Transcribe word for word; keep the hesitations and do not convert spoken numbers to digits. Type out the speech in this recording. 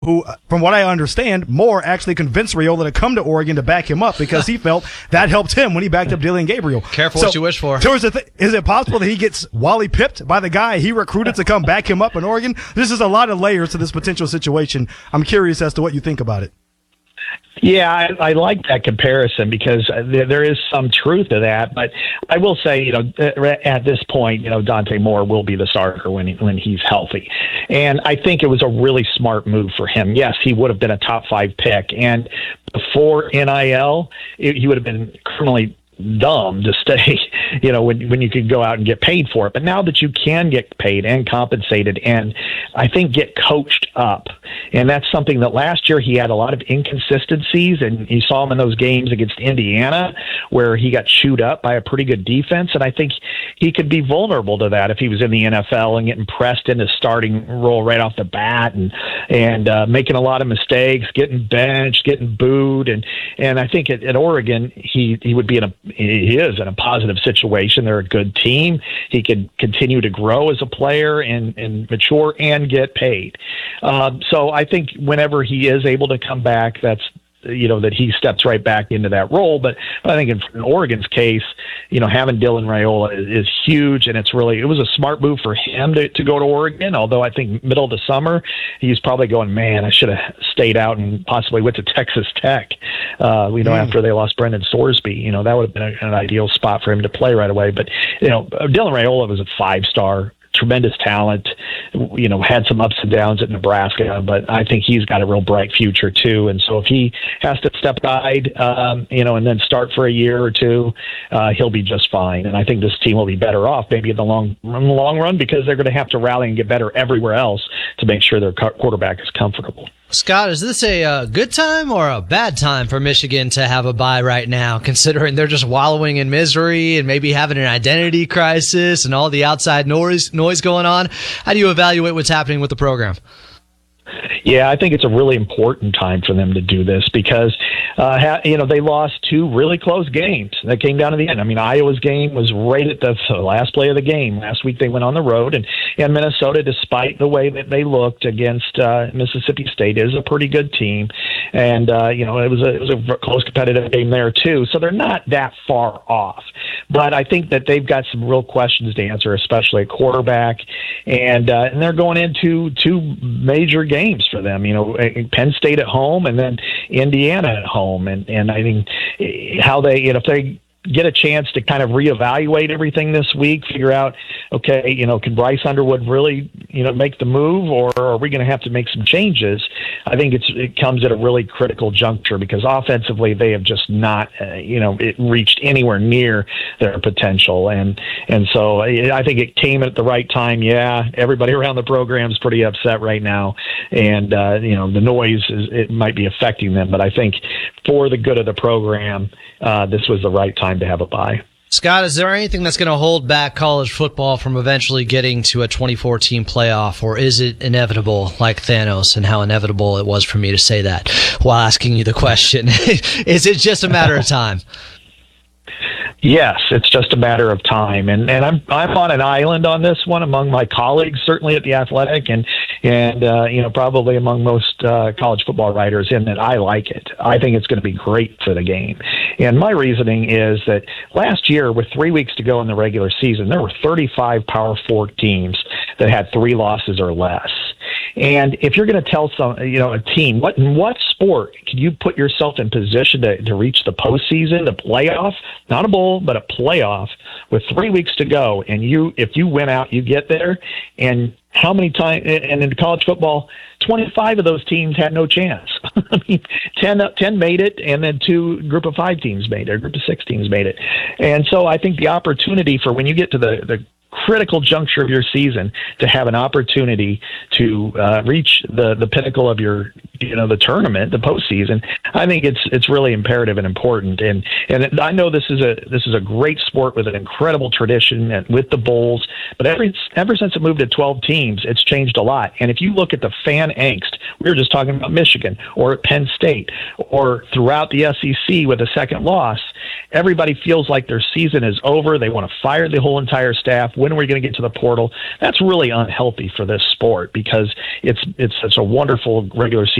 who, from what I understand, Moore actually convinced Raiola to come to Oregon to back him up because he felt that helped him when he backed up Dillon Gabriel. Careful so, what you wish for. So is, it th- is it possible that he gets Wally pipped by the guy he recruited to come back him up in Oregon? This is a lot of layers to this potential situation. I'm curious as to what you think about it. Yeah, I, I like that comparison because there, there is some truth to that. But I will say, you know, at this point, you know, Dante Moore will be the starter when he, when he's healthy, and I think it was a really smart move for him. Yes, he would have been a top five pick, and before N I L, it, he would have been criminally dumb to stay, you know, when when you could go out and get paid for it. But now that you can get paid and compensated and I think get coached up, and that's something that last year he had a lot of inconsistencies, and you saw him in those games against Indiana where he got chewed up by a pretty good defense, and I think he could be vulnerable to that if he was in the N F L and getting pressed into starting role right off the bat and and uh, making a lot of mistakes, getting benched, getting booed, and and I think at, at Oregon he he would be in a he is in a positive situation. They're a good team. He could continue to grow as a player and, and mature and get paid. Um, so I think whenever he is able to come back, that's, you know, that he steps right back into that role. But I think in, in Oregon's case, you know, having Dylan Raiola is, is huge, and it's really, it was a smart move for him to, to go to Oregon, although I think middle of the summer, he's probably going, man, I should have stayed out and possibly went to Texas Tech, uh, you know, mm. after they lost Brendan Sorsby. You know, that would have been a, an ideal spot for him to play right away. But, you know, Dylan Raiola was a five-star, tremendous talent, you know, had some ups and downs at Nebraska, but I think he's got a real bright future too. And so if he has to step aside, um, you know, and then start for a year or two, uh, he'll be just fine. And I think this team will be better off maybe in the long, in the long run because they're going to have to rally and get better everywhere else to make sure their quarterback is comfortable. Scott, is this a uh, good time or a bad time for Michigan to have a bye right now, considering they're just wallowing in misery and maybe having an identity crisis and all the outside noise noise going on? How do you evaluate what's happening with the program? Yeah, I think it's a really important time for them to do this because, uh, ha- you know, they lost two really close games that came down to the end. I mean, Iowa's game was right at the last play of the game. Last week they went on the road, and, and Minnesota, despite the way that they looked against uh, Mississippi State, is a pretty good team. And, uh, you know, it was, a, it was a close competitive game there, too. So they're not that far off. But I think that they've got some real questions to answer, especially at quarterback. And, uh, and they're going into two major games for them, you know, Penn State at home and then Indiana at home. And, and I think how they, you know, if they get a chance to kind of reevaluate everything this week, figure out, okay, you know, can Bryce Underwood really, you know, make the move, or are we going to have to make some changes? I think it's, it comes at a really critical juncture because offensively they have just not, uh, you know, it reached anywhere near their potential. And, and so I think it came at the right time. Yeah. Everybody around the program is pretty upset right now. And, uh, you know, the noise is, it might be affecting them, but I think for the good of the program, uh, this was the right time to have a bye. Scott, is there anything that's going to hold back college football from eventually getting to a twenty-four team playoff, or is it inevitable like Thanos, and how inevitable it was for me to say that while asking you the question? Is it just a matter of time? Yes, it's just a matter of time, and and I'm I'm on an island on this one among my colleagues, certainly at the Athletic, and and uh, you know probably among most uh, college football writers, in that I like it. I think it's going to be great for the game, and my reasoning is that last year, with three weeks to go in the regular season, there were thirty-five Power Four teams that had three losses or less. And if you're going to tell some, you know, a team, what in what sport can you put yourself in position to, to reach the postseason, the playoff, not a bowl, but a playoff with three weeks to go? And you, if you win out, you get there. And how many times? And in college football, twenty-five of those teams had no chance. I mean, ten, ten made it, and then two group of five teams made it, a group of six teams made it. And so I think the opportunity for when you get to the the critical juncture of your season to have an opportunity to uh, reach the, the pinnacle of your you know, the tournament, the postseason. I think it's it's really imperative and important. And and I know this is a this is a great sport with an incredible tradition and with the bowls. But every ever since it moved to twelve teams, it's changed a lot. And if you look at the fan angst, we were just talking about Michigan or at Penn State or throughout the S E C with a second loss, everybody feels like their season is over. They want to fire the whole entire staff. When are we going to get to the portal? That's really unhealthy for this sport because it's it's such a wonderful regular season